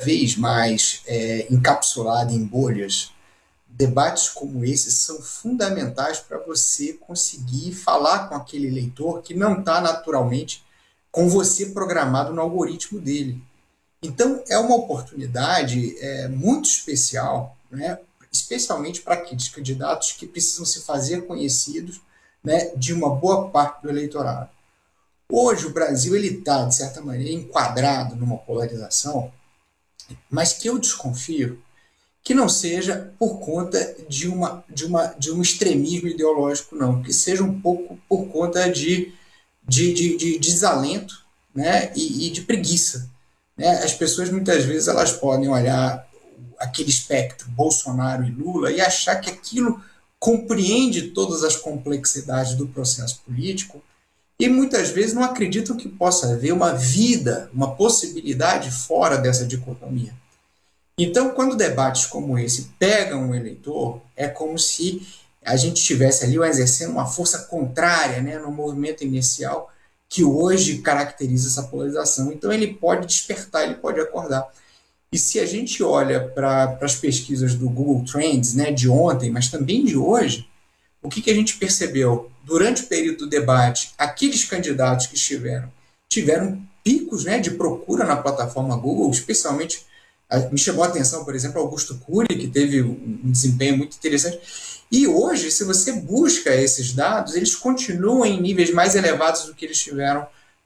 vez mais encapsulada em bolhas, debates como esse são fundamentais para você conseguir falar com aquele eleitor que não está naturalmente com você programado no algoritmo dele. Então, é uma oportunidade muito especial, né, especialmente para aqueles candidatos que precisam se fazer conhecidos, né, de uma boa parte do eleitorado. Hoje, o Brasil está, de certa maneira, enquadrado numa polarização, mas que eu desconfio que não seja por conta de um extremismo ideológico, não, que seja um pouco por conta de desalento, né, e de preguiça. Né? As pessoas, muitas vezes, elas podem olhar aquele espectro Bolsonaro e Lula e achar que aquilo compreende todas as complexidades do processo político e muitas vezes não acreditam que possa haver uma vida, uma possibilidade fora dessa dicotomia. Então, quando debates como esse pegam o eleitor, é como se a gente estivesse ali exercendo uma força contrária, né, no movimento inicial que hoje caracteriza essa polarização. Então, ele pode despertar, ele pode acordar. E se a gente olha para as pesquisas do Google Trends, né, de ontem, mas também de hoje, o que a gente percebeu? Durante o período do debate, aqueles candidatos que tiveram picos, né, de procura na plataforma Google, especialmente me chamou a atenção, por exemplo, Augusto Cury, que teve um desempenho muito interessante. E hoje, se você busca esses dados, eles continuam em níveis mais elevados do que eles tiveram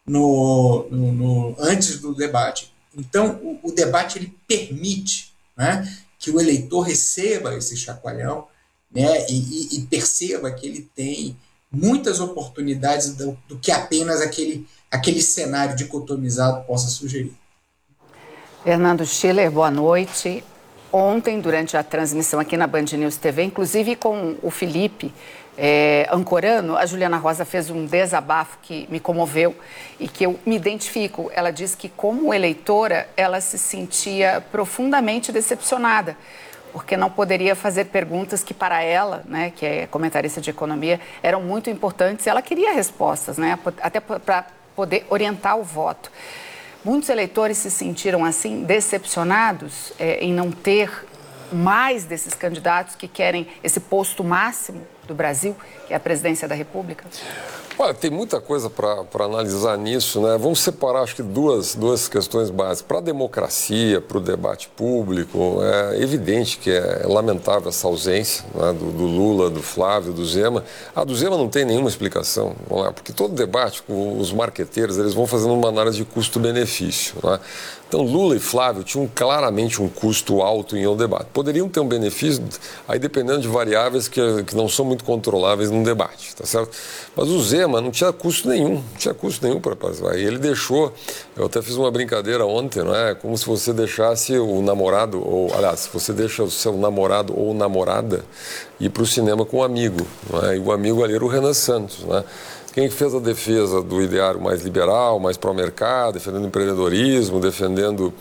antes do debate. Então, o debate ele permite, né, que o eleitor receba esse chacoalhão, né, e perceba que ele tem muitas oportunidades do que apenas aquele cenário dicotomizado possa sugerir. Fernando Schiller, boa noite. Ontem, durante a transmissão aqui na Band News TV, inclusive com o Felipe ancorando, a Juliana Rosa fez um desabafo que me comoveu e que eu me identifico. Ela disse que, como eleitora, ela se sentia profundamente decepcionada, porque não poderia fazer perguntas que para ela, né, que é comentarista de economia, eram muito importantes. Ela queria respostas, né, até para poder orientar o voto. Muitos eleitores se sentiram assim decepcionados em não ter mais desses candidatos que querem esse posto máximo do Brasil, que é a presidência da República? Olha, tem muita coisa para analisar nisso, né? Vamos separar, acho que, duas questões básicas. Para a democracia, para o debate público, é evidente que é lamentável essa ausência, né, do Lula, do Flávio, do Zema. A do Zema não tem nenhuma explicação, não é? Porque todo debate, os marqueteiros, eles vão fazendo uma análise de custo-benefício, né? Então, Lula e Flávio tinham claramente um custo alto em um debate. Poderiam ter um benefício, aí dependendo de variáveis que não são muito controláveis num debate, tá certo? Mas o Zema não tinha custo nenhum para participar. E ele deixou, eu até fiz uma brincadeira ontem, não é? Como se você deixasse o namorado, se você deixa o seu namorado ou namorada ir para o cinema com um amigo, não é? E o amigo ali era o Renan Santos, né? Quem fez a defesa do ideário mais liberal, mais pró-mercado, defendendo o empreendedorismo, defendendo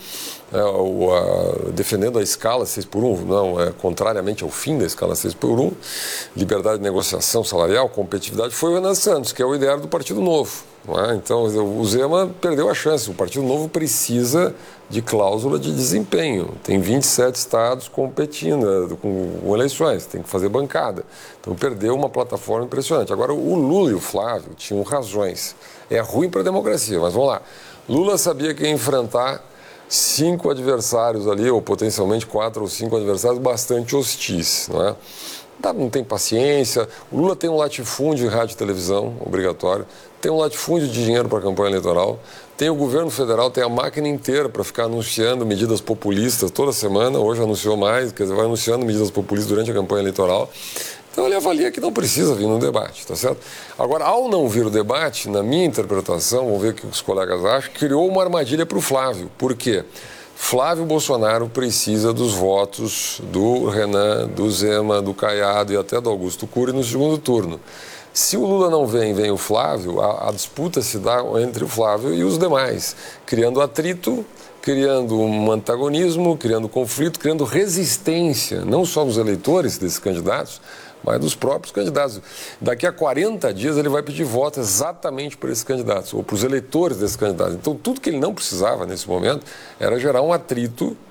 a escala 6x1, contrariamente ao fim da escala 6x1, liberdade de negociação salarial, competitividade, foi o Renan Santos, que é o ideário do Partido Novo. Não é? Então, o Zema perdeu a chance. O Partido Novo precisa de cláusula de desempenho. Tem 27 estados competindo com eleições, tem que fazer bancada. Então, perdeu uma plataforma impressionante. Agora, o Lula e o Flávio tinham razões. É ruim para a democracia, mas vamos lá. Lula sabia que ia enfrentar 5 adversários ali, ou potencialmente 4 ou 5 adversários bastante hostis, não é? Não tem paciência. O Lula tem um latifúndio em rádio e televisão, obrigatório. Tem um latifúndio de dinheiro para a campanha eleitoral. Tem o governo federal, tem a máquina inteira para ficar anunciando medidas populistas toda semana. Hoje anunciou mais, quer dizer, vai anunciando medidas populistas durante a campanha eleitoral. Então ele avalia que não precisa vir no debate, tá certo? Agora, ao não vir o debate, na minha interpretação, vamos ver o que os colegas acham, criou uma armadilha para o Flávio. Por quê? Flávio Bolsonaro precisa dos votos do Renan, do Zema, do Caiado e até do Augusto Cury no segundo turno. Se o Lula não vem o Flávio, a disputa se dá entre o Flávio e os demais, criando atrito, criando um antagonismo, criando conflito, criando resistência, não só dos eleitores desses candidatos, mas dos próprios candidatos. Daqui a 40 dias ele vai pedir voto exatamente para esses candidatos, ou para os eleitores desses candidatos. Então, tudo que ele não precisava nesse momento era gerar um atrito